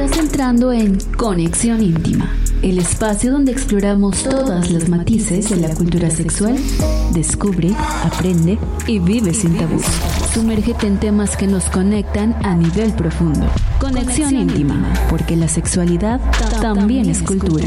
Estás entrando en Conexión Íntima, el espacio donde exploramos todas las matices de la cultura sexual. Descubre, aprende y vive sin tabús. Sumérgete en temas que nos conectan a nivel profundo. Conexión Íntima, porque la sexualidad también es cultura.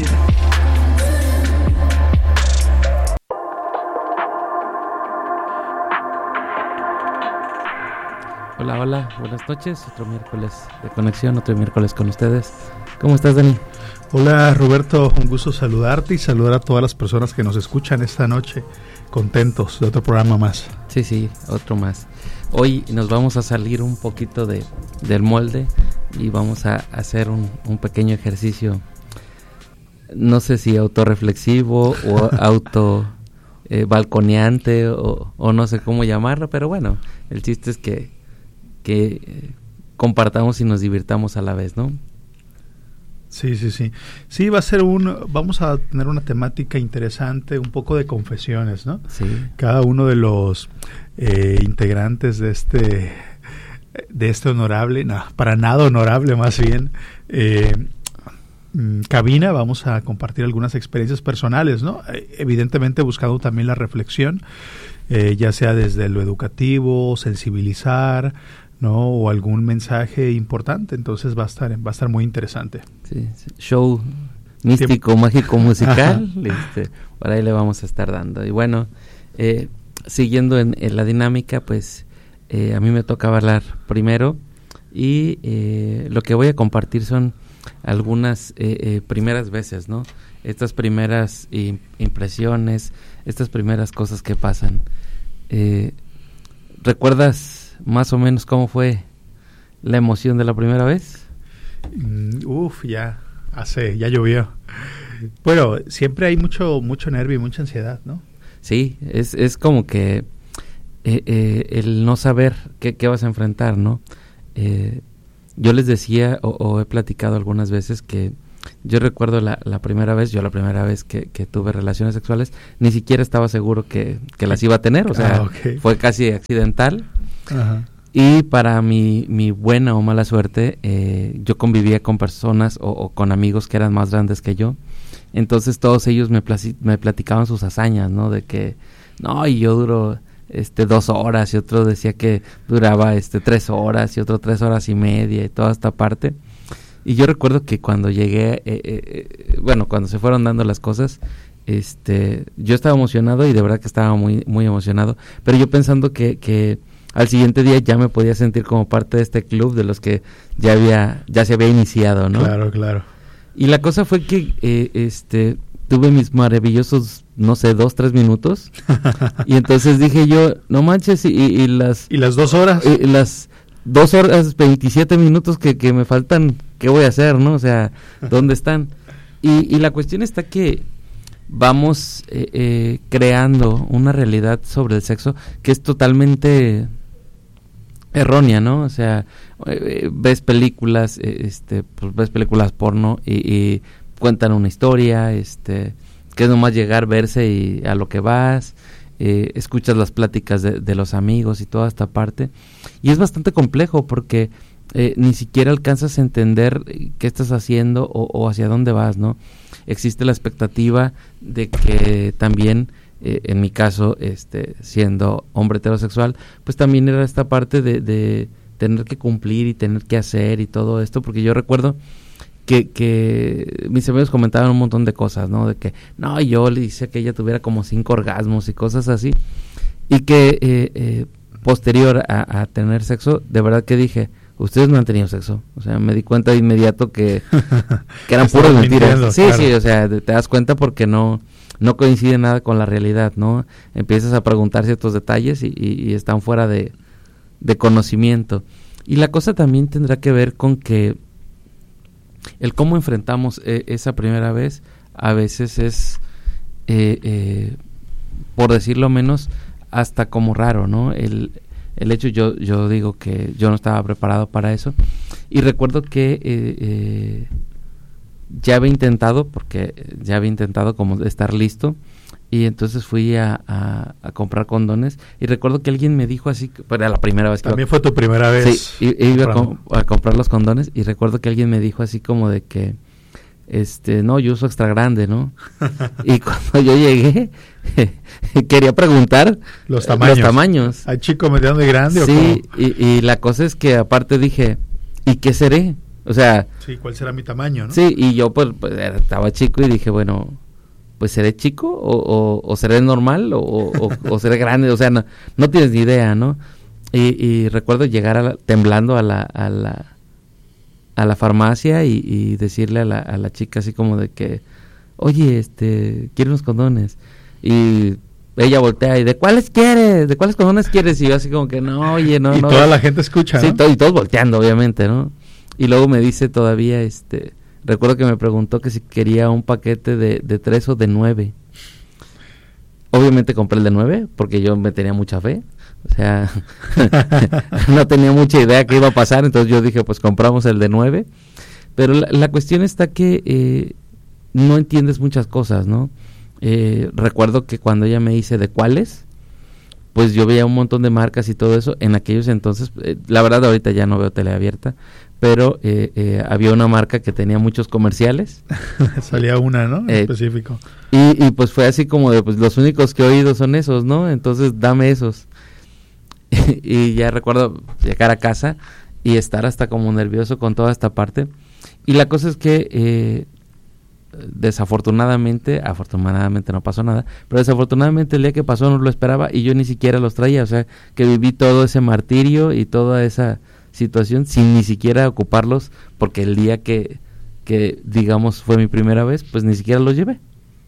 Hola, hola, buenas noches, otro miércoles de conexión, otro miércoles con ustedes. ¿Cómo estás, Dani? Hola, Roberto, un gusto saludarte y saludar a todas las personas que nos escuchan esta noche, contentos de otro programa más. Sí, otro más. Hoy nos vamos a salir un poquito del molde y vamos a hacer un pequeño ejercicio, no sé si autorreflexivo o balconeante o no sé cómo llamarlo, pero bueno, el chiste es que compartamos y nos divirtamos a la vez, ¿no? Sí. Sí, vamos a tener una temática interesante, un poco de confesiones, ¿no? Sí. Cada uno de los integrantes de este honorable, no, para nada honorable más bien, cabina, vamos a compartir algunas experiencias personales, ¿no? Evidentemente buscando también la reflexión, ya sea desde lo educativo, sensibilizar, ¿no? O algún mensaje importante, entonces va a estar muy interesante. Sí. Show místico, mágico, musical, por ahí le vamos a estar dando. Y bueno, siguiendo en la dinámica, pues a mí me toca hablar primero y lo que voy a compartir son algunas primeras veces, ¿no? Estas primeras impresiones, estas primeras cosas que pasan. ¿Recuerdas más o menos cómo fue la emoción de la primera vez? Ya llovió. Bueno, siempre hay mucho nervio y mucha ansiedad, ¿no? Sí, es como que el no saber qué vas a enfrentar, ¿no? Yo les decía o he platicado algunas veces que yo recuerdo la primera vez que tuve relaciones sexuales, ni siquiera estaba seguro que las iba a tener, o sea, okay. Fue casi accidental. Ajá. Y para mi buena o mala suerte, yo convivía con personas o con amigos que eran más grandes que yo, entonces todos ellos me platicaban sus hazañas, ¿no? De que, no, y yo duro 2 horas, y otro decía que duraba 3 horas, y otro 3 horas y media, y toda esta parte. Y yo recuerdo que cuando llegué, cuando se fueron dando las cosas, yo estaba emocionado y de verdad que estaba muy, muy emocionado, pero yo pensando que al siguiente día ya me podía sentir como parte de este club de los que ya se había iniciado, ¿no? Claro. Y la cosa fue que tuve mis maravillosos, 2-3 minutos, y entonces dije yo, no manches, y las 2 horas, las 2 horas 27 minutos que me faltan, ¿qué voy a hacer, no? O sea, ¿dónde están? Y la cuestión está que vamos creando una realidad sobre el sexo que es totalmente errónea, ¿no? O sea, ves películas, pues ves películas porno y cuentan una historia, que es nomás llegar, verse y a lo que vas. Escuchas las pláticas de los amigos y toda esta parte, y es bastante complejo porque ni siquiera alcanzas a entender qué estás haciendo o hacia dónde vas, ¿no? Existe la expectativa de que también, en mi caso, siendo hombre heterosexual, pues también era esta parte de tener que cumplir y tener que hacer y todo esto, porque yo recuerdo que mis amigos comentaban un montón de cosas, ¿no? De que, no, yo le hice que ella tuviera como 5 orgasmos y cosas así, y que posterior a tener sexo, de verdad que dije, ustedes no han tenido sexo. O sea, me di cuenta de inmediato que eran puras mentiras. Sí, claro. Sí, o sea, te das cuenta porque no coincide nada con la realidad, ¿no? Empiezas a preguntar ciertos detalles y están fuera de conocimiento. Y la cosa también tendrá que ver con que el cómo enfrentamos esa primera vez a veces es, por decirlo menos, hasta como raro, ¿no? El hecho, yo digo que yo no estaba preparado para eso, y recuerdo que ya había intentado como estar listo, Y entonces fui a comprar condones y recuerdo que alguien me dijo así, era la primera vez que también fue tu primera vez. Sí, iba a comprar los condones y recuerdo que alguien me dijo así como de que no, yo uso extra grande, ¿no? Y cuando yo llegué quería preguntar los tamaños. ¿Hay chico, mediano y grande? Sí, o y la cosa es que aparte dije, ¿y qué seré? O sea, sí, ¿cuál será mi tamaño, no? Sí, y yo pues estaba chico y dije, bueno, pues seré chico o seré normal o seré grande, o sea, no tienes ni idea, ¿no? Y recuerdo llegar temblando a la farmacia y decirle a la chica así como de que, oye, quiero unos condones. Y ella voltea y, ¿de cuáles quieres? ¿De cuáles condones quieres? Y yo así como que, no, oye, no. Y no, toda la gente escucha, sí, ¿no? y todos volteando, obviamente, ¿no? Y luego me dice todavía, recuerdo que me preguntó que si quería un paquete de 3 o de 9. Obviamente compré el de 9 porque yo me tenía mucha fe. O sea, no tenía mucha idea qué iba a pasar, entonces yo dije, pues compramos el de 9. Pero la cuestión está que no entiendes muchas cosas, ¿no? Recuerdo que cuando ella me dice de cuáles, pues yo veía un montón de marcas y todo eso. En aquellos entonces, la verdad ahorita ya no veo tele abierta, pero había una marca que tenía muchos comerciales. Salía una, ¿no? En específico. Y pues fue así como de, pues los únicos que he oído son esos, ¿no? Entonces dame esos. Y ya recuerdo llegar a casa y estar hasta como nervioso con toda esta parte. Y la cosa es que afortunadamente no pasó nada, pero desafortunadamente el día que pasó no lo esperaba y yo ni siquiera los traía, o sea, que viví todo ese martirio y toda esa situación sin ni siquiera ocuparlos, porque el día que digamos fue mi primera vez, pues ni siquiera los llevé,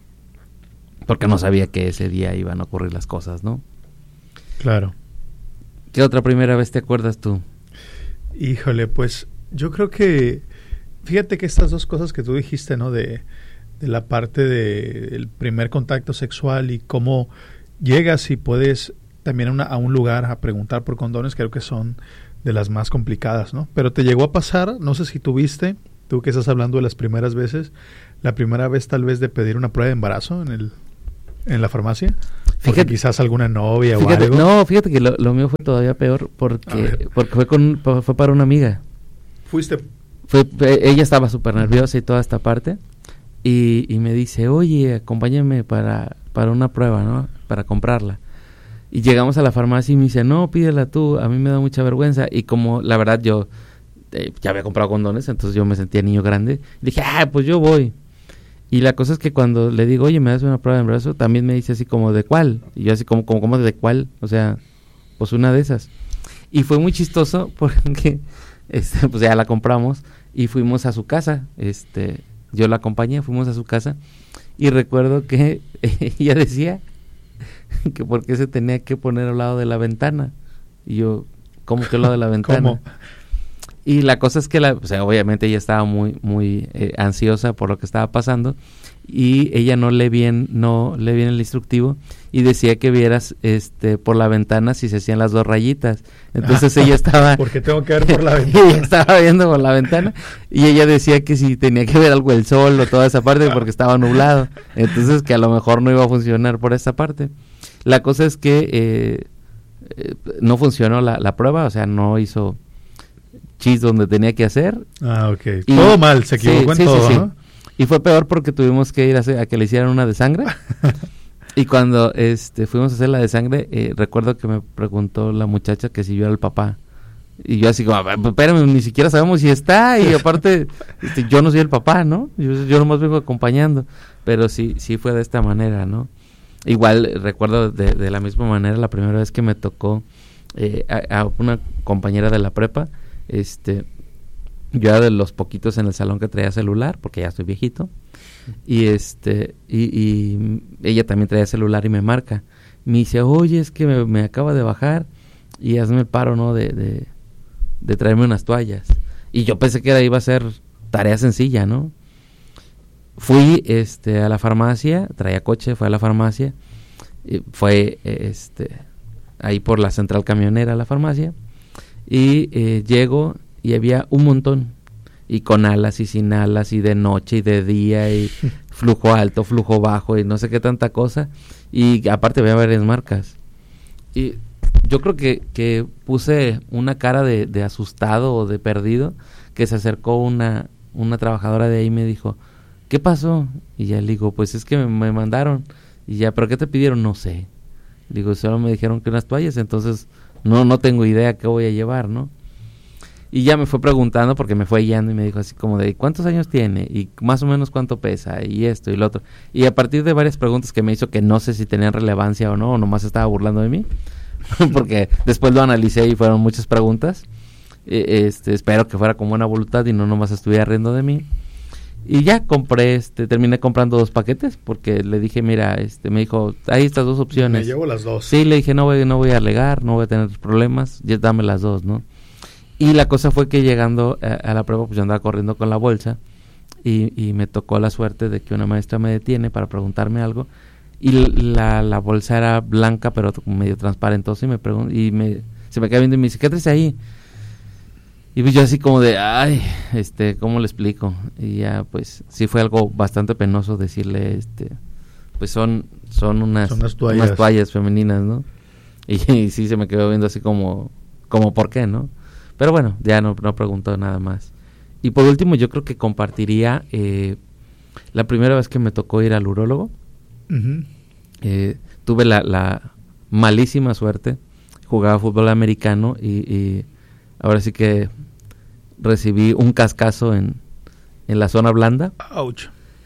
porque no sabía que ese día iban a ocurrir las cosas, ¿no? Claro. ¿Qué otra primera vez te acuerdas tú? Híjole, pues yo creo que, fíjate que estas dos cosas que tú dijiste, ¿no? De la parte del primer contacto sexual y cómo llegas y puedes también a un lugar a preguntar por condones, creo que son de las más complicadas, ¿no? Pero te llegó a pasar, no sé si tuviste, tú que estás hablando de las primeras veces, la primera vez tal vez de pedir una prueba de embarazo en la farmacia, porque quizás alguna novia o algo. No, fíjate que lo mío fue todavía peor porque fue para una amiga. ¿Fuiste? Ella estaba súper nerviosa y toda esta parte y me dice, oye, acompáñame para una prueba, ¿no? Para comprarla. Y llegamos a la farmacia y me dice, no, pídela tú, a mí me da mucha vergüenza. Y como la verdad yo ya había comprado condones, entonces yo me sentía niño grande, dije, pues yo voy. Y la cosa es que cuando le digo, oye, ¿me das una prueba de embarazo? También me dice así como, ¿de cuál? Y yo así como ¿de cuál? O sea, pues una de esas. Y fue muy chistoso porque pues ya la compramos y fuimos a su casa. Yo la acompañé, fuimos a su casa y recuerdo que ella decía que por qué se tenía que poner al lado de la ventana. Y yo, ¿cómo que al lado de la ventana? ¿Cómo? Y la cosa es que obviamente ella estaba muy ansiosa por lo que estaba pasando y ella no lee bien el instructivo y decía que vieras por la ventana si se hacían las 2 rayitas. Entonces ella estaba ¿por qué tengo que ver por la ventana? Ella estaba viendo por la ventana y ella decía que si tenía que ver algo el sol o toda esa parte porque estaba nublado. Entonces que a lo mejor no iba a funcionar por esa parte. La cosa es que no funcionó la prueba, o sea, no hizo chis donde tenía que hacer. Ok. Todo mal, se equivocó en todo, ¿no? Y fue peor porque tuvimos que ir a que le hicieran una de sangre. Y cuando fuimos a hacer la de sangre, recuerdo que me preguntó la muchacha que si yo era el papá. Y yo así como, espérame, ni siquiera sabemos si está. Y aparte, yo no soy el papá, ¿no? Yo nomás vengo acompañando. Pero sí fue de esta manera, ¿no? Igual recuerdo de la misma manera la primera vez que me tocó a una compañera de la prepa. Yo era de los poquitos en el salón que traía celular porque ya estoy viejito y ella también traía celular y me marca, me dice, oye, es que me acaba de bajar y hazme el paro, ¿no? de traerme unas toallas. Y yo pensé que iba a ser tarea sencilla, ¿no? Fui a la farmacia, traía coche, fue a la farmacia, fue ahí por la central camionera a la farmacia. Y llego y había un montón, y con alas y sin alas, y de noche y de día, y flujo alto, flujo bajo y no sé qué tanta cosa. Y aparte había varias marcas. Y yo creo que puse una cara de asustado o de perdido, que se acercó una trabajadora de ahí y me dijo, ¿qué pasó? Y ya le digo, pues es que me mandaron. Y ya, ¿pero qué te pidieron? No sé. Digo, solo me dijeron que unas toallas, entonces no tengo idea qué voy a llevar, ¿no? Y ya me fue preguntando porque me fue guiando y me dijo así como de ¿cuántos años tiene? Y más o menos cuánto pesa y esto y lo otro. Y a partir de varias preguntas que me hizo que no sé si tenían relevancia o nomás estaba burlando de mí, porque después lo analicé y fueron muchas preguntas. Espero que fuera con buena voluntad y no nomás estuviera riendo de mí. Y ya terminé comprando 2 paquetes porque le dije, mira, me dijo, hay estas 2 opciones. Me llevo las 2. Sí, le dije, no voy a alegar, no voy a tener problemas, ya dame las 2, ¿no? Y la cosa fue que llegando a la prueba, pues yo andaba corriendo con la bolsa y me tocó la suerte de que una maestra me detiene para preguntarme algo y la bolsa era blanca pero medio transparentosa y se me queda viendo y me dice, ¿qué traes ahí? Y pues yo así como de, ay, ¿cómo le explico? Y ya pues sí fue algo bastante penoso decirle, pues son unas toallas femeninas, ¿no? Y sí se me quedó viendo así como ¿por qué, no? Pero bueno, ya no preguntó nada más. Y por último, yo creo que compartiría la primera vez que me tocó ir al urólogo. Uh-huh. Tuve la malísima suerte, jugaba fútbol americano y ahora sí que recibí un cascazo en la zona blanda. Ouch.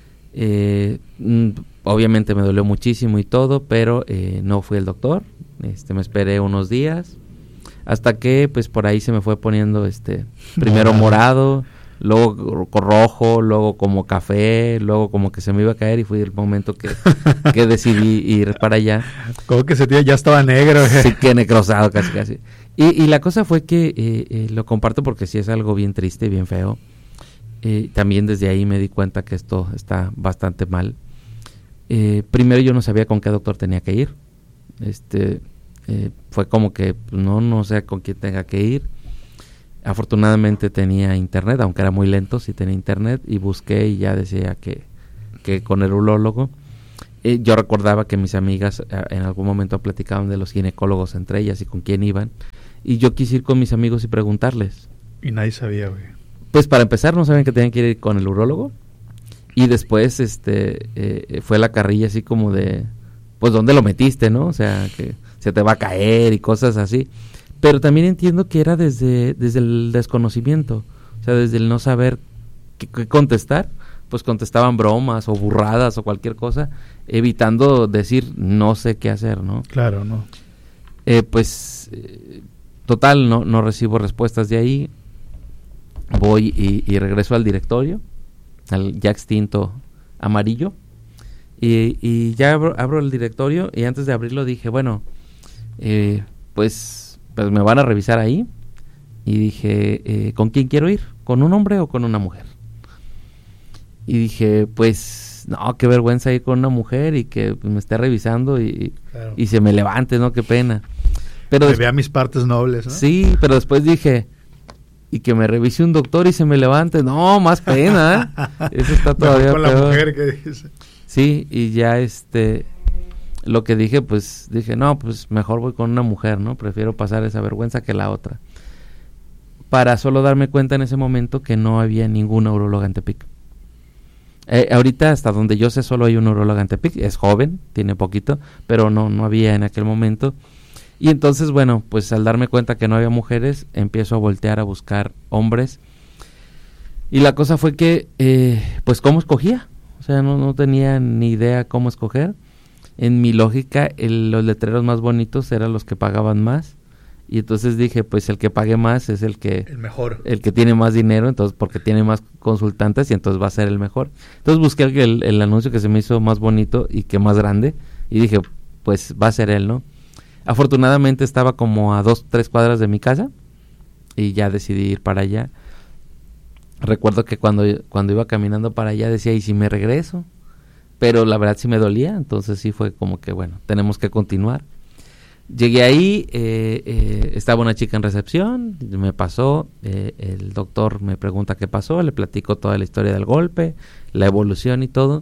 Obviamente me dolió muchísimo y todo, pero no fui al doctor. Me esperé unos días. Hasta que pues por ahí se me fue poniendo primero morado, luego rojo, luego como café, luego como que se me iba a caer y fue el momento que decidí ir para allá. Como que ese tío ya estaba negro. Sí, que necrosado casi. Y la cosa fue que lo comparto porque sí es algo bien triste, bien feo. También desde ahí me di cuenta que esto está bastante mal. Primero yo no sabía con qué doctor tenía que ir. Fue como que no sé con quién tenga que ir. Afortunadamente tenía internet, aunque era muy lento, sí tenía internet y busqué y ya decía que con el urólogo. Yo recordaba que mis amigas en algún momento platicaban de los ginecólogos entre ellas y con quién iban, y yo quise ir con mis amigos y preguntarles. Y nadie sabía, güey. Pues para empezar no sabían que tenían que ir con el urólogo, y después fue la carrilla así como de, pues ¿dónde lo metiste, no? O sea, que se te va a caer y cosas así. Pero también entiendo que era desde el desconocimiento, o sea, desde el no saber qué contestar, pues contestaban bromas o burradas o cualquier cosa, evitando decir no sé qué hacer, ¿no? Claro, ¿no? Total, no recibo respuestas de ahí. Voy y regreso al directorio, al ya extinto amarillo, y ya abro el directorio, y antes de abrirlo dije, bueno, pues me van a revisar ahí, y dije, ¿con quién quiero ir? ¿Con un hombre o con una mujer? Y dije, pues, no, qué vergüenza ir con una mujer y que me esté revisando claro, y se me levante, ¿no? Qué pena. Pero que vea mis partes nobles, ¿no? Sí, pero después dije, y que me revise un doctor y se me levante, no, más pena, ¿eh? Eso está todavía con peor. La mujer que dice. Sí, y ya lo que dije, pues dije, no, pues mejor voy con una mujer, ¿no? Prefiero pasar esa vergüenza que la otra. Para solo darme cuenta en ese momento que no había ninguna uróloga en Tepic. Ahorita, hasta donde yo sé, solo hay una uróloga en Tepic. Es joven, tiene poquito, pero no había en aquel momento. Y entonces, bueno, pues al darme cuenta que no había mujeres, empiezo a voltear a buscar hombres. Y la cosa fue que, pues, ¿cómo escogía? O sea, no tenía ni idea cómo escoger. En mi lógica, los letreros más bonitos eran los que pagaban más. Y entonces dije, pues el que pague más es el mejor, el que tiene más dinero, entonces porque tiene más consultantes y entonces va a ser el mejor. Entonces busqué el anuncio que se me hizo más bonito y que más grande y dije, pues va a ser él, ¿no? Afortunadamente estaba como a 2-3 cuadras de mi casa y ya decidí ir para allá. Recuerdo que cuando iba caminando para allá decía, ¿y si me regreso? Pero la verdad sí me dolía, entonces sí fue como que, bueno, tenemos que continuar. Llegué ahí, estaba una chica en recepción, me pasó, el doctor me pregunta qué pasó, le platico toda la historia del golpe, la evolución y todo,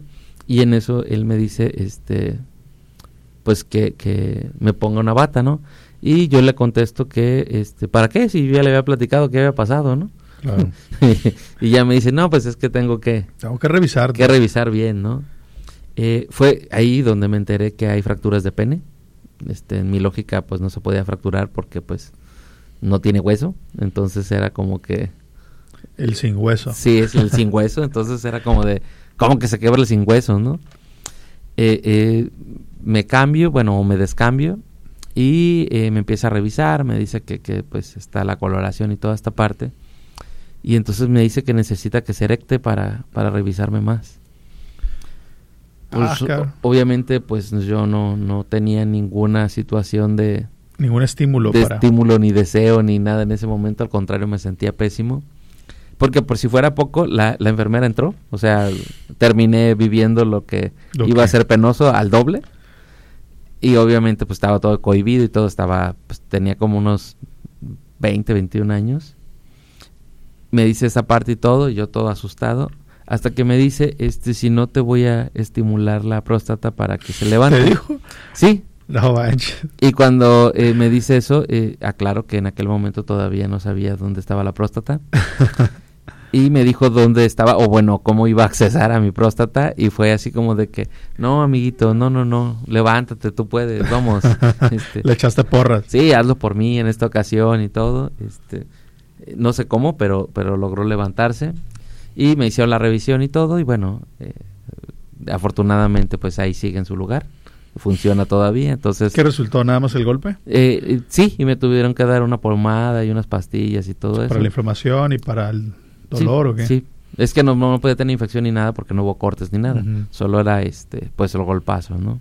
Y en eso él me dice, pues que me ponga una bata, ¿no? Y yo le contesto que, ¿para qué? Si yo ya le había platicado qué había pasado, ¿no? Claro. Y ya me dice, no, pues es que tengo que revisar. Que revisar bien, ¿no? Fue ahí donde me enteré que hay fracturas de pene. En mi lógica, pues no se podía fracturar porque, pues, no tiene hueso. Entonces era como que... El sin hueso. Sí, es el sin hueso. Entonces era como de... ¿Cómo que se quiebra el sin hueso, no? Me cambio, bueno, me descambio. Y me empieza a revisar. Me dice que pues, está la coloración y toda esta parte. Y entonces me dice que necesita que se erecte para revisarme más. Pues, claro. Obviamente, pues yo no tenía ninguna situación de... Ningún estímulo estímulo, ni deseo, ni nada en ese momento. Al contrario, me sentía pésimo. Porque por si fuera poco, la enfermera entró. O sea, terminé viviendo lo que iba a ser penoso al doble. Y obviamente, pues estaba todo cohibido y todo estaba... Pues tenía como unos 20, 21 años. Me dice esa parte y todo, y yo todo asustado, hasta que me dice, si no te voy a estimular la próstata para que se levante. ¿Te dijo? Sí. No manches. Y cuando me dice eso, aclaro que en aquel momento todavía no sabía dónde estaba la próstata. Y me dijo dónde estaba, o bueno, cómo iba a accesar a mi próstata, y fue así como de que, no, amiguito, no, levántate, tú puedes, vamos. Le echaste porras. Sí, hazlo por mí en esta ocasión y todo, no sé cómo, pero logró levantarse y me hicieron la revisión y todo y bueno, afortunadamente pues ahí sigue en su lugar, funciona todavía. Entonces, ¿qué resultó? ¿Nada más el golpe? Sí, y me tuvieron que dar una pomada y unas pastillas y todo eso. ¿Para la inflamación y para el dolor o qué? Sí, es que no podía tener infección ni nada porque no hubo cortes ni nada, solo era pues el golpazo, ¿no?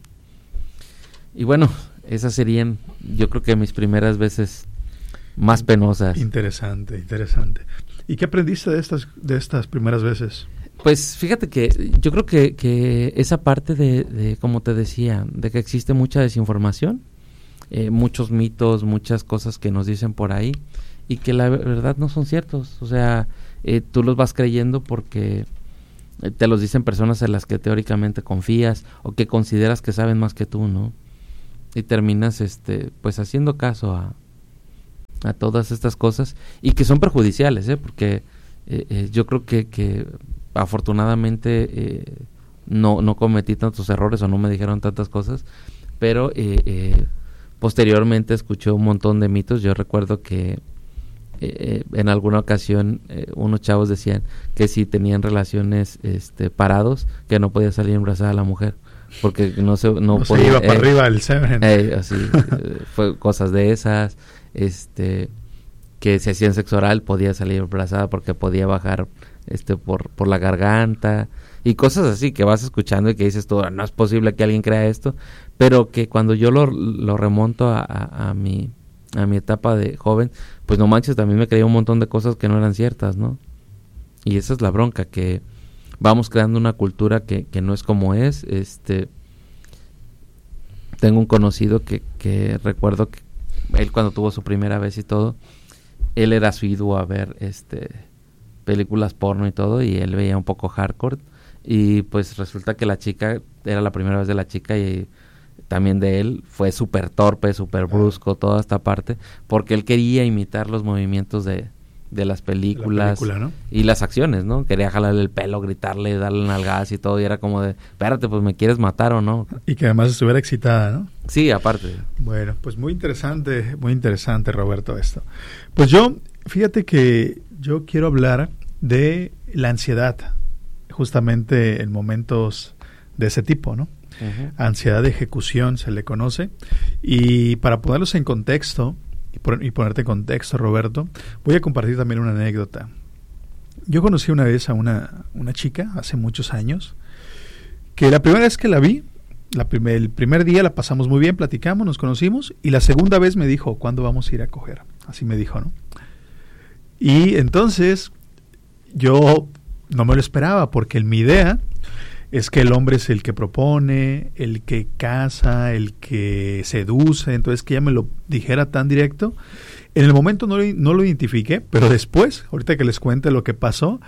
Y bueno, esas serían, yo creo que mis primeras veces más penosas. Interesante. ¿Y qué aprendiste de estas primeras veces? Pues fíjate que yo creo que esa parte de como te decía, de que existe mucha desinformación, muchos mitos, muchas cosas que nos dicen por ahí y que la verdad no son ciertos. O sea, tú los vas creyendo porque te los dicen personas en las que teóricamente confías o que consideras que saben más que tú, ¿no? Y terminas pues haciendo caso a todas estas cosas y que son perjudiciales, porque yo creo que afortunadamente no cometí tantos errores o no me dijeron tantas cosas, pero posteriormente escuché un montón de mitos. Yo recuerdo que en alguna ocasión unos chavos decían que si tenían relaciones parados, que no podía salir embarazada la mujer porque no podía, iba para arriba el semen. Así fue cosas de esas. Que si hacían sexo oral podía salir embarazada porque podía bajar por la garganta y cosas así que vas escuchando y que dices tú, no es posible que alguien crea esto, pero que cuando yo lo remonto a mi etapa de joven, pues no manches, también me creía un montón de cosas que no eran ciertas, ¿no? Y esa es la bronca, que vamos creando una cultura que no es como es. Tengo un conocido que recuerdo que él cuando tuvo su primera vez y todo, él era asiduo a ver películas porno y todo, y él veía un poco hardcore, y pues resulta que la chica, era la primera vez de la chica y también de él, fue súper torpe, súper brusco, toda esta parte, porque él quería imitar los movimientos de las películas, ¿no? Y las acciones, ¿no? Quería jalarle el pelo, gritarle, darle nalgadas y todo, y era como de, espérate, pues me quieres matar o no. Y que además estuviera excitada, ¿no? Sí, aparte. Bueno, pues muy interesante, Roberto, esto. Pues fíjate que yo quiero hablar de la ansiedad, justamente en momentos de ese tipo, ¿no? Uh-huh. Ansiedad de ejecución se le conoce, y para ponerlos en contexto, y ponerte en contexto, Roberto, voy a compartir también una anécdota. Yo conocí una vez a una chica hace muchos años, que la primera vez que la vi, el primer día la pasamos muy bien, platicamos, nos conocimos, y la segunda vez me dijo, ¿cuándo vamos a ir a coger? Así me dijo, ¿no? Y entonces yo no me lo esperaba, porque en mi idea es que el hombre es el que propone, el que casa, el que seduce. Entonces que ella me lo dijera tan directo. En el momento no lo identifiqué, pero después, ahorita que les cuente lo que pasó,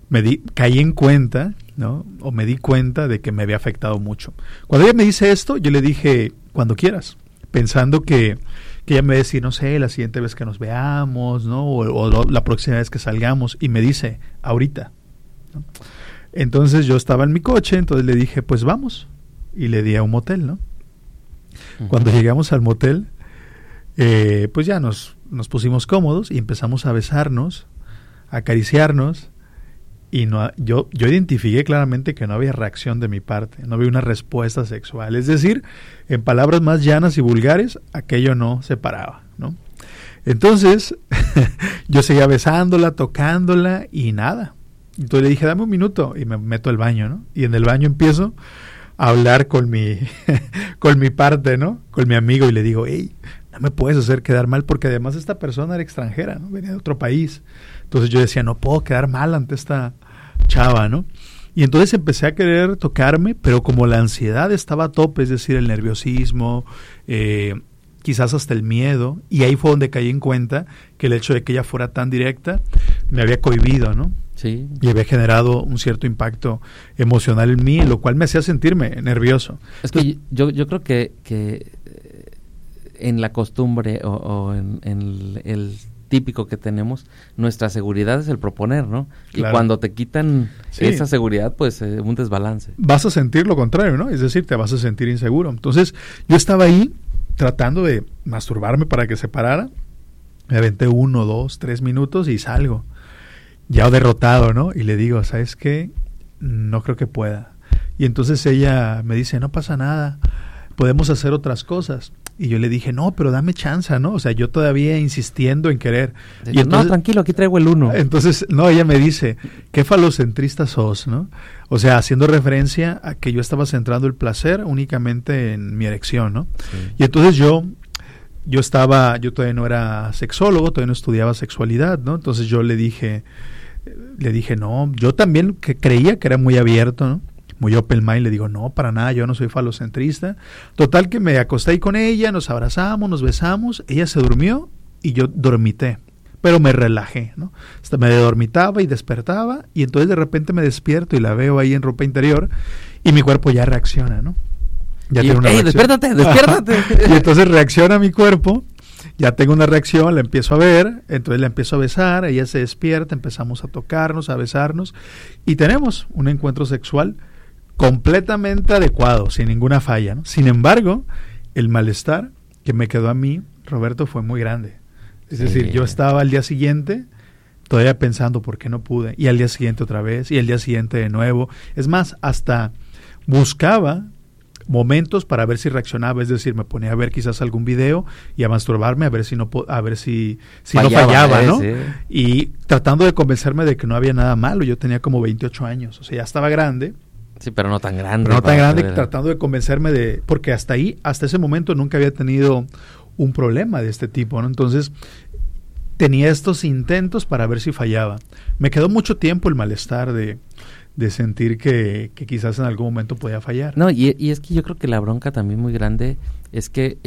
caí en cuenta, ¿no? O me di cuenta de que me había afectado mucho. Cuando ella me dice esto, yo le dije, cuando quieras, pensando que ella me va a decir, no sé, la siguiente vez que nos veamos, ¿no? O la próxima vez que salgamos, y me dice, ahorita, ¿no? Entonces yo estaba en mi coche, entonces le dije, pues vamos, y le di a un motel, ¿no? Uh-huh. Cuando llegamos al motel, pues ya nos pusimos cómodos y empezamos a besarnos, a acariciarnos, y yo identifiqué claramente que no había reacción de mi parte, no había una respuesta sexual. Es decir, en palabras más llanas y vulgares, aquello no se paraba, ¿no? Entonces, yo seguía besándola, tocándola y nada. Entonces le dije, dame un minuto, y me meto al baño, ¿no? Y en el baño empiezo a hablar con mi parte, ¿no? Con mi amigo, y le digo, hey, no me puedes hacer quedar mal, porque además esta persona era extranjera, ¿no? Venía de otro país. Entonces yo decía, no puedo quedar mal ante esta chava, ¿no? Y entonces empecé a querer tocarme, pero como la ansiedad estaba a tope, es decir, el nerviosismo, quizás hasta el miedo, y ahí fue donde caí en cuenta que el hecho de que ella fuera tan directa me había cohibido, ¿no? Sí. Y había generado un cierto impacto emocional en mí, lo cual me hacía sentirme nervioso. Es que yo creo que en la costumbre o en el típico que tenemos, nuestra seguridad es el proponer, ¿no? Claro. Y cuando te quitan esa seguridad, pues un desbalance. Vas a sentir lo contrario, ¿no? Es decir, te vas a sentir inseguro. Entonces, yo estaba ahí tratando de masturbarme para que se parara. Me aventé 1, 2, 3 minutos y salgo. Ya derrotado, ¿no? Y le digo, ¿sabes qué? No creo que pueda. Y entonces ella me dice, no pasa nada, podemos hacer otras cosas. Y yo le dije, no, pero dame chance, ¿no? O sea, yo todavía insistiendo en querer. Y entonces, no, tranquilo, aquí traigo el 1. Entonces, no, ella me dice, qué falocentrista sos, ¿no? O sea, haciendo referencia a que yo estaba centrando el placer únicamente en mi erección, ¿no? Sí. Y entonces yo todavía no era sexólogo, todavía no estudiaba sexualidad, ¿no? Entonces yo le dije, no, yo también que creía que era muy abierto, ¿no? Muy open mind, le digo, no, para nada, yo no soy falocentrista. Total que me acosté ahí con ella, nos abrazamos, nos besamos, ella se durmió y yo dormité, pero me relajé, ¿no? Hasta me dormitaba y despertaba, y entonces de repente me despierto y la veo ahí en ropa interior y mi cuerpo ya reacciona, ¿no? Ya tiene una reacción. despiértate. Y entonces reacciona mi cuerpo, ya tengo una reacción, la empiezo a ver, entonces la empiezo a besar, ella se despierta, empezamos a tocarnos, a besarnos, y tenemos un encuentro sexual completamente adecuado, sin ninguna falla, ¿no? Sin embargo, el malestar que me quedó a mí, Roberto, fue muy grande. Es decir, yo estaba al día siguiente todavía pensando por qué no pude, y al día siguiente otra vez, y al día siguiente de nuevo. Es más, hasta buscaba momentos para ver si reaccionaba, es decir, me ponía a ver quizás algún video y a masturbarme a ver si no fallaba, ¿no? Sí. Y tratando de convencerme de que no había nada malo. Yo tenía como 28 años, o sea, ya estaba grande. Sí, pero no tan grande. Tratando de convencerme porque hasta ese momento nunca había tenido un problema de este tipo, ¿no? Entonces, tenía estos intentos para ver si fallaba. Me quedó mucho tiempo el malestar de sentir que quizás en algún momento podía fallar. No, y es que yo creo que la bronca también muy grande es que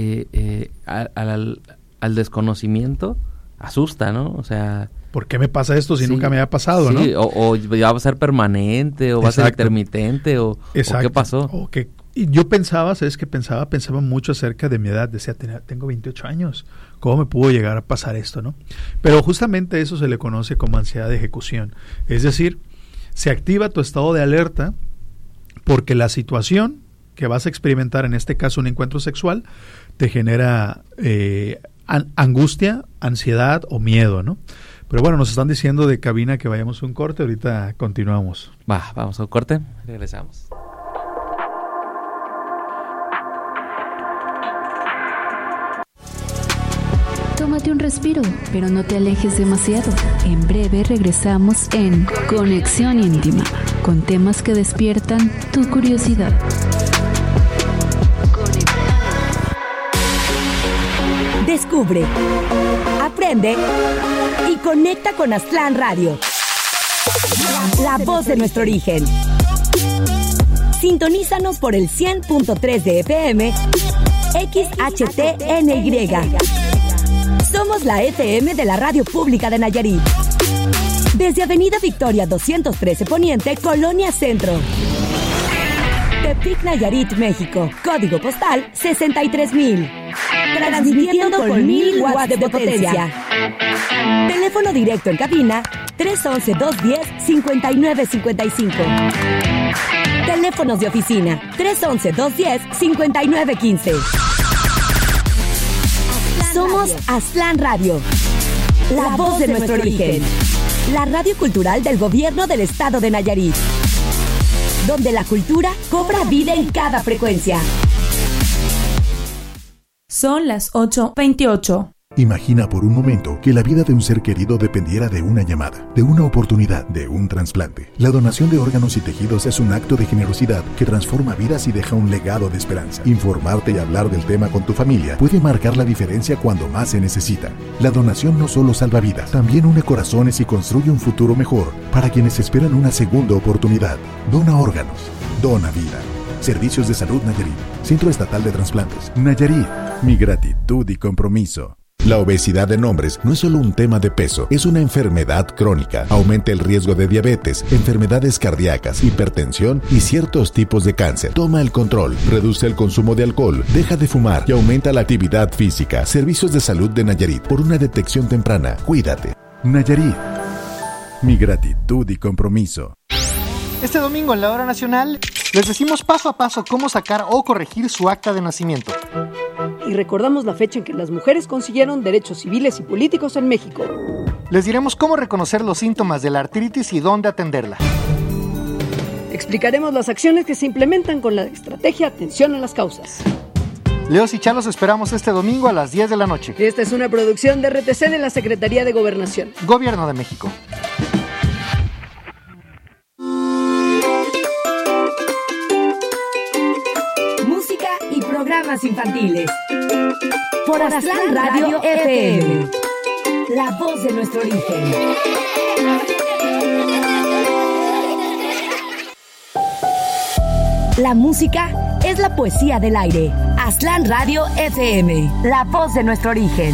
al desconocimiento asusta, ¿no? O sea, ¿por qué me pasa esto si nunca me había pasado, no? O va a ser permanente, o va a ser intermitente, o qué pasó. Y yo pensaba, ¿sabes qué pensaba? Pensaba mucho acerca de mi edad. Decía, tengo 28 años, ¿cómo me pudo llegar a pasar esto, no? Pero justamente eso se le conoce como ansiedad de ejecución. Es decir, se activa tu estado de alerta porque la situación que vas a experimentar, en este caso un encuentro sexual, te genera angustia, ansiedad o miedo, ¿no? Pero bueno, nos están diciendo de cabina que vayamos a un corte, ahorita continuamos. Vamos a un corte, regresamos. Tómate un respiro, pero no te alejes demasiado. En breve regresamos en Conexión Íntima, con temas que despiertan tu curiosidad. Descubre, aprende y conecta con Aztlán Radio, la voz de nuestro origen. Sintonízanos por el 100.3 de FM, XHTNY. Somos la FM de la Radio Pública de Nayarit. Desde Avenida Victoria 213 Poniente, Colonia Centro. Tepic, Nayarit, México. Código postal 63,000. Transmitiendo con 1000 watts de potencia. Teléfono directo en cabina 311-210-5955. Teléfonos de oficina 311-210-5915. Somos Aztlán Radio, la voz de nuestro origen. La radio cultural del gobierno del estado de Nayarit, donde la cultura cobra vida en cada frecuencia. Son las 8:28. Imagina por un momento que la vida de un ser querido dependiera de una llamada, de una oportunidad, de un trasplante. La donación de órganos y tejidos es un acto de generosidad que transforma vidas y deja un legado de esperanza. Informarte y hablar del tema con tu familia puede marcar la diferencia cuando más se necesita. La donación no solo salva vidas, también une corazones y construye un futuro mejor para quienes esperan una segunda oportunidad. Dona órganos, dona vida. Servicios de Salud Nayarit, Centro Estatal de Trasplantes. Nayarit, mi gratitud y compromiso. La obesidad en hombres no es solo un tema de peso, es una enfermedad crónica. Aumenta el riesgo de diabetes, enfermedades cardíacas, hipertensión y ciertos tipos de cáncer. Toma el control, reduce el consumo de alcohol, deja de fumar y aumenta la actividad física. Servicios de Salud de Nayarit, por una detección temprana. Cuídate. Nayarit, mi gratitud y compromiso. Este domingo en la Hora Nacional les decimos paso a paso cómo sacar o corregir su acta de nacimiento. Y recordamos la fecha en que las mujeres consiguieron derechos civiles y políticos en México. Les diremos cómo reconocer los síntomas de la artritis y dónde atenderla. Explicaremos las acciones que se implementan con la estrategia Atención a las Causas. Leos y Chalos esperamos este domingo a las 10 de la noche. Esta es una producción de RTC de la Secretaría de Gobernación. Gobierno de México. Programas infantiles por Aztlán Radio FM, la voz de nuestro origen. La música es la poesía del aire. Aztlán Radio FM, la voz de nuestro origen.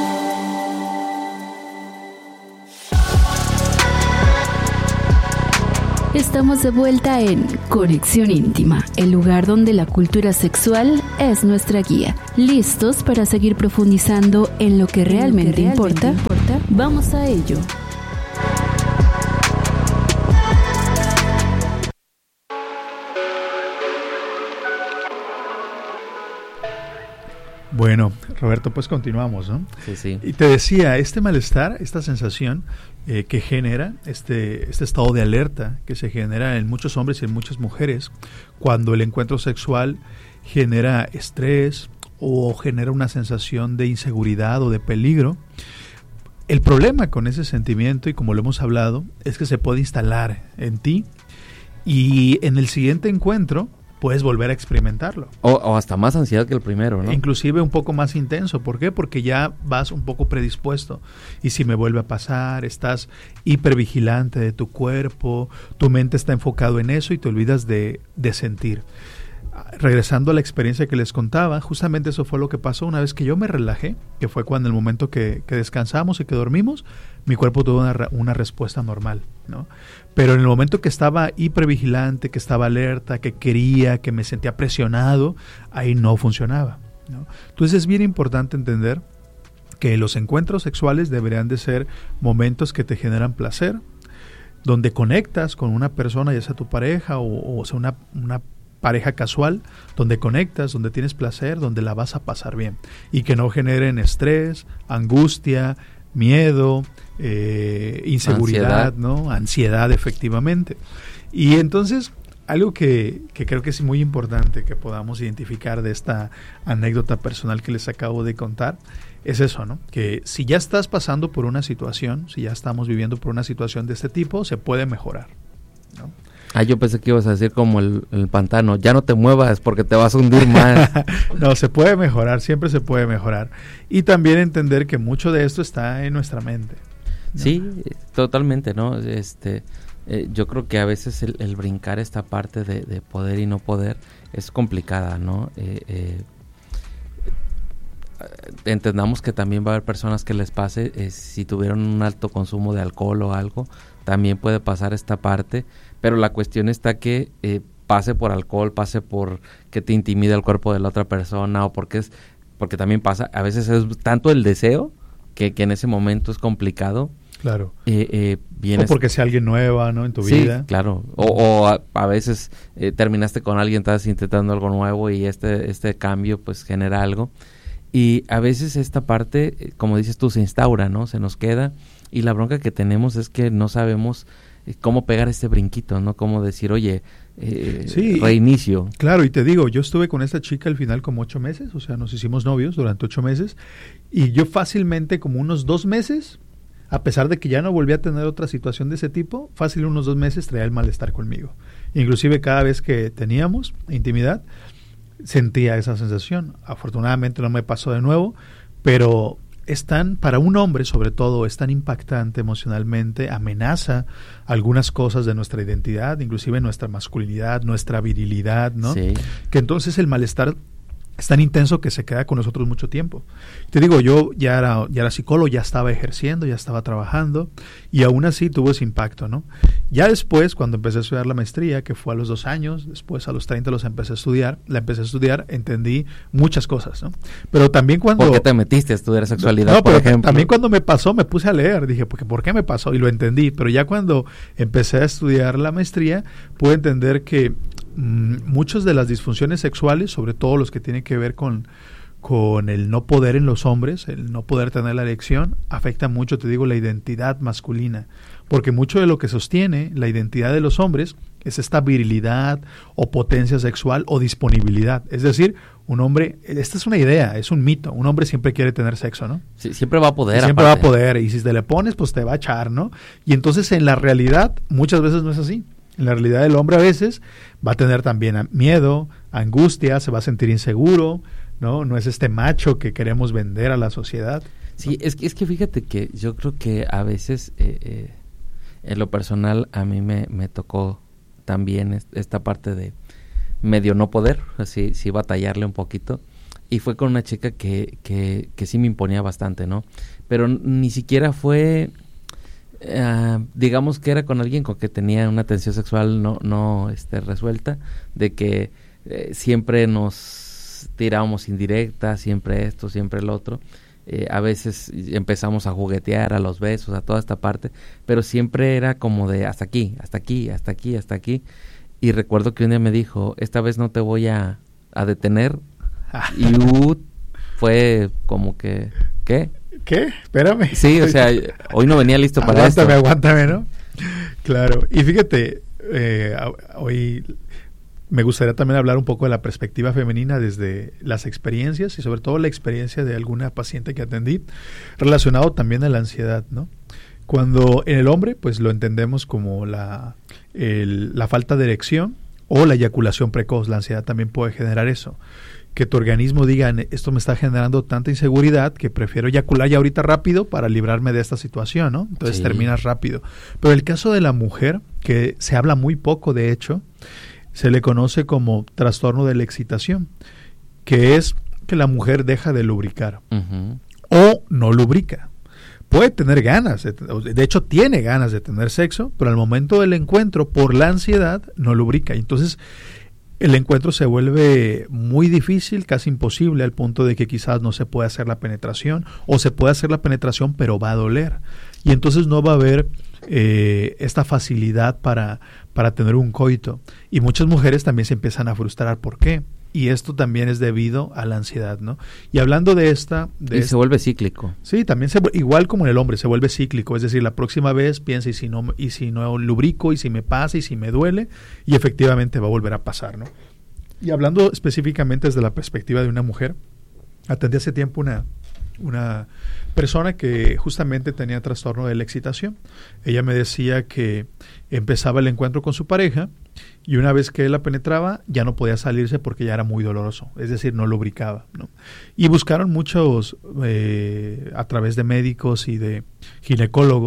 Estamos de vuelta en Conexión Íntima, el lugar donde la cultura sexual es nuestra guía. ¿Listos para seguir profundizando en lo que realmente importa? Vamos a ello. Bueno, Roberto, pues continuamos, ¿no? Sí. Y te decía, este malestar, esta sensación que genera, este estado de alerta que se genera en muchos hombres y en muchas mujeres, cuando el encuentro sexual genera estrés o genera una sensación de inseguridad o de peligro. El problema con ese sentimiento, y como lo hemos hablado, es que se puede instalar en ti y en el siguiente encuentro puedes volver a experimentarlo. O hasta más ansiedad que el primero, ¿no? Inclusive un poco más intenso. ¿Por qué? Porque ya vas un poco predispuesto. Y si me vuelve a pasar, estás hipervigilante de tu cuerpo, tu mente está enfocado en eso y te olvidas de sentir. Regresando a la experiencia que les contaba, justamente eso fue lo que pasó una vez que yo me relajé, que fue cuando en el momento que descansamos y que dormimos, mi cuerpo tuvo una respuesta normal, ¿no? Pero en el momento que estaba hipervigilante, que estaba alerta, que quería, que me sentía presionado, ahí no funcionaba, ¿no? Entonces es bien importante entender que los encuentros sexuales deberían de ser momentos que te generan placer, donde conectas con una persona, ya sea tu pareja o sea una pareja casual, donde conectas, donde tienes placer, donde la vas a pasar bien y que no generen estrés, angustia, miedo, inseguridad, ansiedad, ¿no? Ansiedad, efectivamente. Y entonces, algo que creo que es muy importante que podamos identificar de esta anécdota personal que les acabo de contar, es eso, ¿no? Que si ya estás pasando por una situación, si ya estamos viviendo por una situación de este tipo, se puede mejorar, ¿no? Yo pensé que ibas a decir como el pantano, ya no te muevas porque te vas a hundir más. No, se puede mejorar, siempre se puede mejorar. Y también entender que mucho de esto está en nuestra mente, ¿no? Sí, totalmente, ¿no? Yo creo que a veces el brincar esta parte de poder y no poder es complicada, ¿no? Entendamos que también va a haber personas que les pase, si tuvieron un alto consumo de alcohol o algo, también puede pasar esta parte, pero la cuestión está que pase por alcohol, pase por que te intimida el cuerpo de la otra persona, o porque también pasa, a veces es tanto el deseo que en ese momento es complicado. Claro. O porque sea alguien nueva, ¿no? En tu vida. Sí, claro. O a veces terminaste con alguien, estás intentando algo nuevo y este cambio pues genera algo. Y a veces esta parte, como dices tú, se instaura, ¿no? Se nos queda. Y la bronca que tenemos es que no sabemos cómo pegar este brinquito, ¿no? Cómo decir, oye, reinicio. Claro, y te digo, yo estuve con esta chica al final como 8 meses, o sea, nos hicimos novios durante 8 meses. Y yo fácilmente como unos 2 meses... A pesar de que ya no volví a tener otra situación de ese tipo, fácil unos 2 meses traía el malestar conmigo. Inclusive cada vez que teníamos intimidad, sentía esa sensación. Afortunadamente no me pasó de nuevo, pero para un hombre sobre todo, es tan impactante emocionalmente, amenaza algunas cosas de nuestra identidad, inclusive nuestra masculinidad, nuestra virilidad, ¿no? Sí. Que entonces el malestar es tan intenso que se queda con nosotros mucho tiempo. Te digo, yo ya era psicólogo, ya estaba ejerciendo, ya estaba trabajando, y aún así tuvo ese impacto, ¿no? Ya después, cuando empecé a estudiar la maestría, que fue a los 2 años, después a los 30 la empecé a estudiar, entendí muchas cosas, ¿no? Pero también cuando... ¿Por qué te metiste a estudiar sexualidad, por ejemplo? También cuando me pasó, me puse a leer, dije, ¿por qué me pasó? Y lo entendí, pero ya cuando empecé a estudiar la maestría, pude entender que muchas de las disfunciones sexuales, sobre todo los que tienen que ver con el no poder en los hombres, el no poder tener la erección, afecta mucho, te digo, la identidad masculina, porque mucho de lo que sostiene la identidad de los hombres es esta virilidad o potencia sexual o disponibilidad. Es decir, un hombre, esta es una idea, es un mito, un hombre siempre quiere tener sexo, ¿no? Sí, siempre va a poder. Siempre va a poder, y si te le pones, pues te va a echar, ¿no? Y entonces en la realidad muchas veces no es así. En la realidad el hombre a veces va a tener también miedo, angustia, se va a sentir inseguro, ¿no? No es este macho que queremos vender a la sociedad. Sí, ¿no? Es que fíjate que yo creo que a veces en lo personal a mí me tocó también esta parte de medio no poder, así sí batallarle un poquito, y fue con una chica que sí me imponía bastante, ¿no? Pero ni siquiera fue... digamos que era con alguien con que tenía una tensión sexual no resuelta, de que siempre nos tirábamos indirectas, siempre esto, siempre el otro, a veces empezamos a juguetear, a los besos, a toda esta parte, pero siempre era como de hasta aquí, hasta aquí, hasta aquí, hasta aquí. Y recuerdo que un día me dijo, esta vez no te voy a detener, y fue como que, ¿qué? ¿Qué? Espérame. Sí, o sea, hoy no venía listo para esto. Aguántame, ¿no? Claro. Y fíjate, hoy me gustaría también hablar un poco de la perspectiva femenina desde las experiencias y sobre todo la experiencia de alguna paciente que atendí, relacionado también a la ansiedad, ¿no? Cuando en el hombre, pues lo entendemos como la falta de erección o la eyaculación precoz. La ansiedad también puede generar eso. Que tu organismo diga, esto me está generando tanta inseguridad que prefiero eyacular ya ahorita rápido para librarme de esta situación, ¿no? Entonces terminas rápido. Pero el caso de la mujer, que se habla muy poco de hecho, se le conoce como trastorno de la excitación, que es que la mujer deja de lubricar o no lubrica. Puede tener ganas, de hecho tiene ganas de tener sexo, pero al momento del encuentro, por la ansiedad, no lubrica. Entonces, el encuentro se vuelve muy difícil, casi imposible, al punto de que quizás no se puede hacer la penetración, o se puede hacer la penetración, pero va a doler. Y entonces no va a haber esta facilidad para tener un coito. Y muchas mujeres también se empiezan a frustrar. ¿Por qué? Y esto también es debido a la ansiedad, ¿no? Y hablando de esta... se vuelve cíclico. Sí, también igual como en el hombre, se vuelve cíclico. Es decir, la próxima vez piensa, y si no lubrico, y si me pasa, y si me duele, y efectivamente va a volver a pasar, ¿no? Y hablando específicamente desde la perspectiva de una mujer, atendí hace tiempo una persona que justamente tenía trastorno de la excitación. Ella me decía que empezaba el encuentro con su pareja, y una vez que él la penetraba ya no podía salirse porque ya era muy doloroso, es decir, no lubricaba, ¿no? Y buscaron muchos a través de médicos y de ginecólogos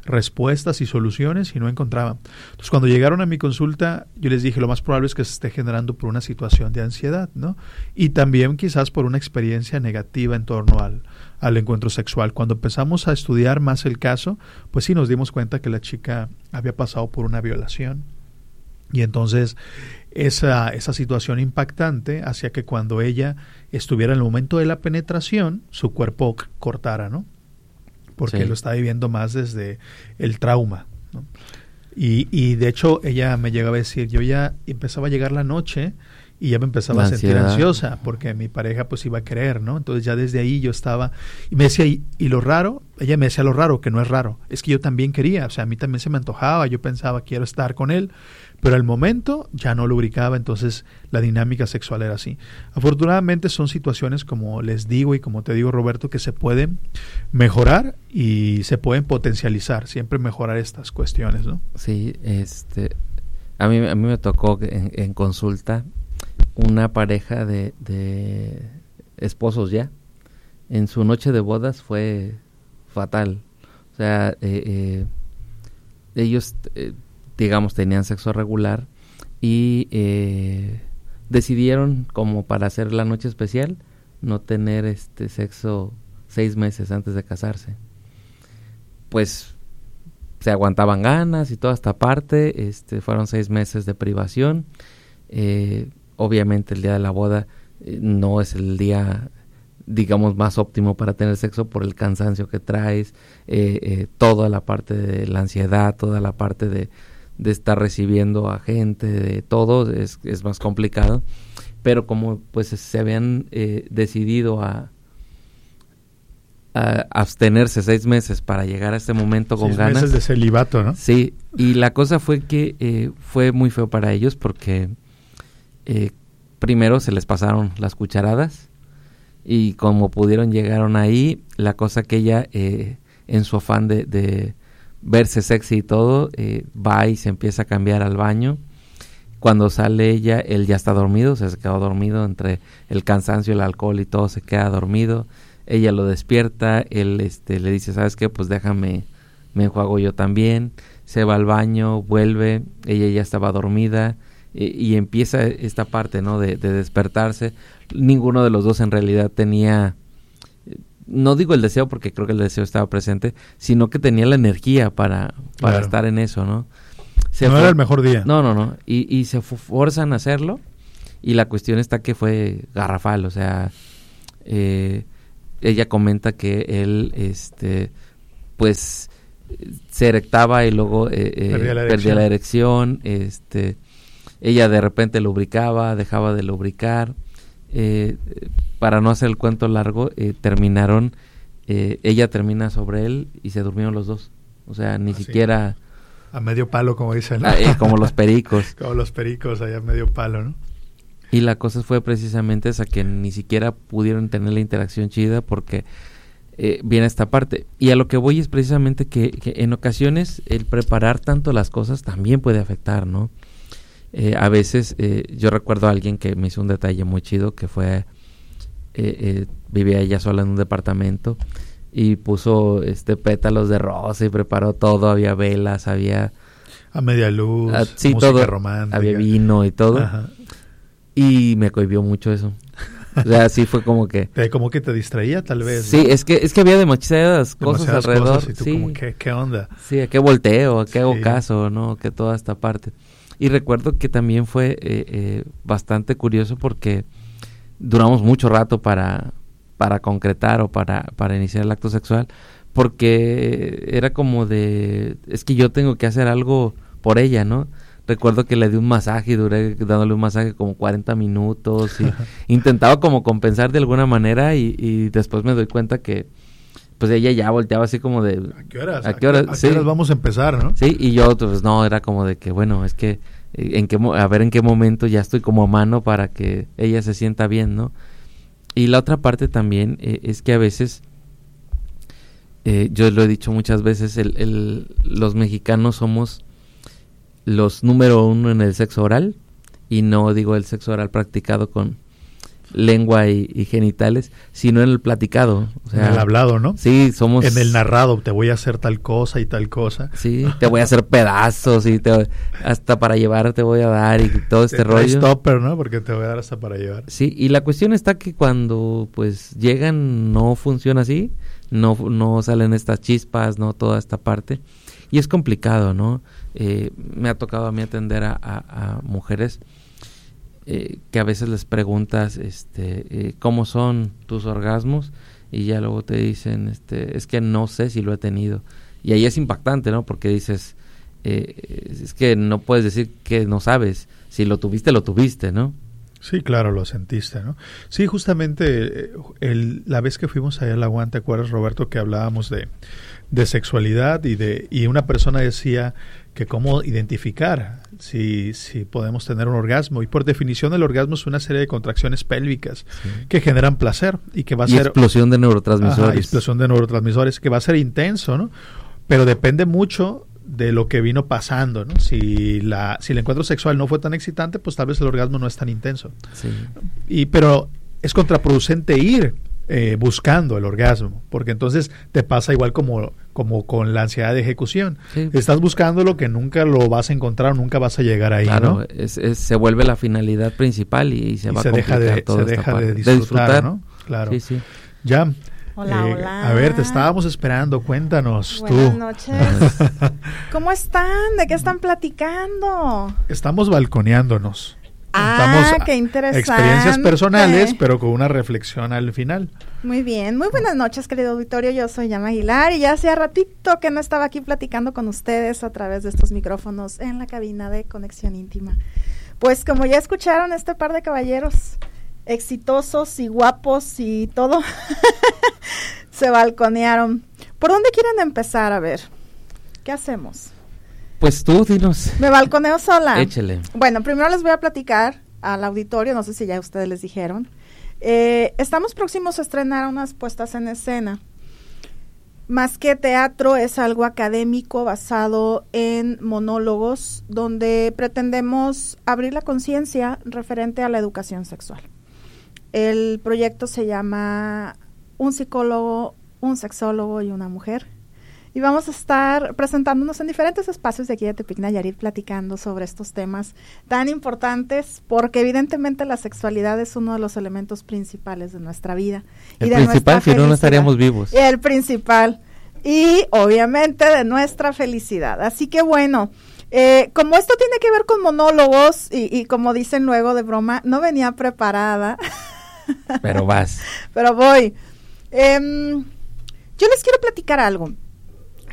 respuestas y soluciones y no encontraba. Entonces, cuando llegaron a mi consulta, yo les dije, lo más probable es que se esté generando por una situación de ansiedad, ¿no? Y también quizás por una experiencia negativa en torno al encuentro sexual. Cuando empezamos a estudiar más el caso, pues sí nos dimos cuenta que la chica había pasado por una violación. Y entonces esa situación impactante hacía que cuando ella estuviera en el momento de la penetración, su cuerpo cortara, ¿no? Porque lo está viviendo más desde el trauma, ¿no? Y de hecho ella me llegaba a decir, yo ya empezaba a llegar la noche y ya me empezaba a sentir ansiosa porque mi pareja pues iba a querer, ¿no? Entonces ya desde ahí yo estaba, y me decía, y lo raro, ella me decía lo raro, que no es raro, es que yo también quería, o sea, a mí también se me antojaba, yo pensaba, quiero estar con él, pero al momento ya no lubricaba, entonces la dinámica sexual era así. Afortunadamente son situaciones, como les digo y como te digo, Roberto, que se pueden mejorar y se pueden potencializar, siempre mejorar estas cuestiones, ¿no? Sí, a mí me tocó en consulta una pareja de esposos ya. En su noche de bodas fue fatal. O sea, ellos, digamos, tenían sexo regular y decidieron, como para hacer la noche especial, no tener sexo 6 meses antes de casarse. Pues se aguantaban ganas y toda esta parte. Fueron 6 meses de privación. Obviamente el día de la boda no es el día, digamos, más óptimo para tener sexo por el cansancio que traes, toda la parte de la ansiedad, toda la parte de estar recibiendo a gente, de todo, es más complicado. Pero como pues se habían decidido a abstenerse 6 meses para llegar a este momento con ganas. 6 meses de celibato, ¿no? Sí, y la cosa fue que fue muy feo para ellos porque primero se les pasaron las cucharadas y como pudieron llegaron ahí. La cosa que ella en su afán de verse sexy y todo, va y se empieza a cambiar al baño. Cuando sale ella, él ya está dormido, o sea, se quedó dormido entre el cansancio, el alcohol y todo, se queda dormido. Ella lo despierta, él le dice, ¿sabes qué? Pues déjame, me enjuago yo también. Se va al baño, vuelve, ella ya estaba dormida y empieza esta parte, ¿no? De despertarse. Ninguno de los dos en realidad tenía, no digo el deseo porque creo que el deseo estaba presente, sino que tenía la energía para claro, estar en eso, ¿no? No era el mejor día. No. Y se forzan a hacerlo y la cuestión está que fue garrafal, o sea, ella comenta que él, pues, se erectaba y luego perdía la erección, ella de repente lubricaba, dejaba de lubricar, para no hacer el cuento largo, terminaron, ella termina sobre él y se durmieron los dos, o sea, ni siquiera... A medio palo, como dicen, ¿no? Como los pericos. Como los pericos, allá a medio palo, ¿no? Y la cosa fue precisamente esa, que ni siquiera pudieron tener la interacción chida porque viene esta parte. Y a lo que voy es precisamente que en ocasiones el preparar tanto las cosas también puede afectar, ¿no? A veces yo recuerdo a alguien que me hizo un detalle muy chido, que fue, vivía ella sola en un departamento y puso pétalos de rosa y preparó todo, había velas, había... A media luz, sí, música todo, romántica. había vino y todo. Ajá. Y me cohibió mucho eso. O sea, sí fue como que... Como que te distraía tal vez, sí, ¿no? es que había demasiadas cosas alrededor. Cosas y tú sí. como, ¿qué onda? Sí, ¿a qué volteo? ¿A qué hago Sí. caso? ¿No? Que toda esta parte. Y recuerdo que también fue bastante curioso porque duramos mucho rato para concretar o para iniciar el acto sexual, porque era como de, es que yo tengo que hacer algo por ella, ¿no? Recuerdo que le di un masaje y duré dándole un masaje como 40 minutos y intentaba como compensar de alguna manera y después me doy cuenta que pues ella ya volteaba así como de... ¿A qué horas? ¿A qué horas? ¿A qué horas vamos a empezar, no? Sí, y yo pues no, era como de que bueno, es que a ver en qué momento ya estoy como a mano para que ella se sienta bien, ¿no? Y la otra parte también es que a veces, yo lo he dicho muchas veces, los mexicanos somos los número 1 en el sexo oral, y no digo el sexo oral practicado con lengua y genitales, sino en el platicado. O sea, en el hablado, ¿no? Sí, somos... En el narrado, te voy a hacer tal cosa y tal cosa. Sí, te voy a hacer pedazos y hasta para llevar te voy a dar y todo este rollo. Stopper, ¿no? Porque te voy a dar hasta para llevar. Sí, y la cuestión está que cuando pues llegan no funciona así, no salen estas chispas, no toda esta parte, y es complicado, ¿no? Me ha tocado a mí atender a mujeres que a veces les preguntas cómo son tus orgasmos y ya luego te dicen es que no sé si lo he tenido, y ahí es impactante, ¿no? Porque dices es que no puedes decir que no sabes, si lo tuviste, ¿no? Sí, claro, lo sentiste, ¿no? Sí, justamente la vez que fuimos allá al Laguán, ¿te acuerdas, Roberto, que hablábamos de sexualidad y una persona decía que cómo identificar si podemos tener un orgasmo? Y por definición el orgasmo es una serie de contracciones pélvicas que generan placer y que va a ser... explosión de neurotransmisores. Ajá, explosión de neurotransmisores, que va a ser intenso, ¿no? Pero depende mucho de lo que vino pasando, ¿no? Si el encuentro sexual no fue tan excitante, pues tal vez el orgasmo no es tan intenso. Sí. Pero es contraproducente ir buscando el orgasmo, porque entonces te pasa igual como con la ansiedad de ejecución. Sí. Estás buscando lo que nunca lo vas a encontrar, nunca vas a llegar ahí, claro, ¿no? Se vuelve la finalidad principal y se va a complicar toda esta parte. Se deja de disfrutar, ¿no? Claro. Sí, sí. Ya. Hola, hola. A ver, te estábamos esperando, cuéntanos. Buenas noches. ¿Cómo están? ¿De qué están platicando? Estamos balconeándonos. Qué interesante. Experiencias personales, pero con una reflexión al final. Muy bien, muy buenas noches, querido auditorio. Yo soy Yama Aguilar y ya hacía ratito que no estaba aquí platicando con ustedes a través de estos micrófonos en la cabina de Conexión Íntima. Pues como ya escucharon, este par de caballeros exitosos y guapos y todo se balconearon. ¿Por dónde quieren empezar? A ver, ¿qué hacemos? Pues tú, dinos. ¿Me balconeo sola? Échale. Bueno, primero les voy a platicar al auditorio, no sé si ya ustedes les dijeron. Estamos próximos a estrenar unas puestas en escena. Más que teatro, es algo académico basado en monólogos, donde pretendemos abrir la conciencia referente a la educación sexual. El proyecto se llama Un psicólogo, un sexólogo y una mujer. Y vamos a estar presentándonos en diferentes espacios de aquí de Tepic Nayarit, platicando sobre estos temas tan importantes, porque evidentemente la sexualidad es uno de los elementos principales de nuestra vida. El principal, si no estaríamos vivos. El principal. Y obviamente de nuestra felicidad. Así que bueno, como esto tiene que ver con monólogos, y como dicen luego de broma, no venía preparada. Pero vas. Pero voy. Yo les quiero platicar algo.